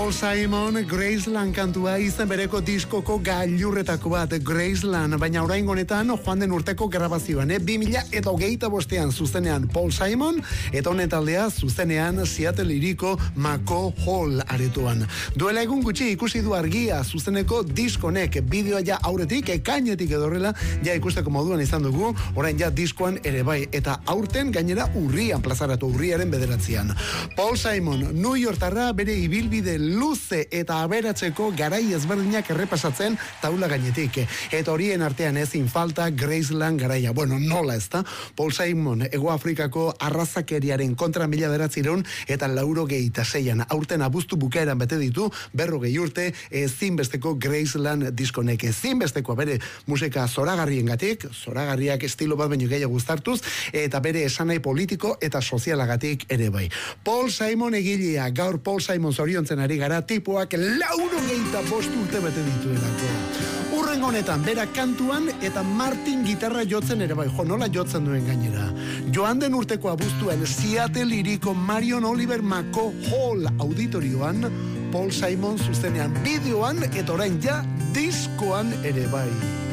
Paul Simon, Graceland kantua izen bereko diskoko gailurretako bat, Graceland, baina oraingo honetan joan den urteko grabazioan, 2025 zuzenean Paul Simon, eta honen taldea zuzenean Seattle hiriko Mako Hall aretoan. Duela egun gutxi ikusi du argia zuzeneko diskonek, bideoa ja aurretik, ekainetik edorrela, ja ikusteko moduan izan dugu, orain ja diskoan ere bai, eta aurten gainera urrian plazaratu, urriaren 9. Paul Simon, New Yorkarra bere ibilbide luze eta aberatzeko garai ezberdinak errepasatzen taula gainetik. Eta horien artean ezin falta Graceland garaia. Bueno, nola ezta? Paul Simon, Ego Afrikako arrazakeriaren kontra 1986 eta 86an. Aurten abuztu bukaeran bete ditu, 40 urte, ezinbesteko Graceland diskonek. Ezinbesteko bere musika zoragarriengatik, zoragarriak estilo bat baino gehiago gustartuz, eta bere esanai politiko eta sozialagatik ere bai. Paul Simon egilea, gaur Paul Simon zoriontzen ari gara, tipuak 95 urte bete dituelako. Urrengo honetan, bera kantuan eta Martin gitarra jotzen ere bai, nola jotzen duen gainera. Joan den urteko abuztuan Seattle hiriko Marion Oliver Mako Hall auditorioan, Paul Simon zuzenean bideoan eta orain ja diskoan ere bai.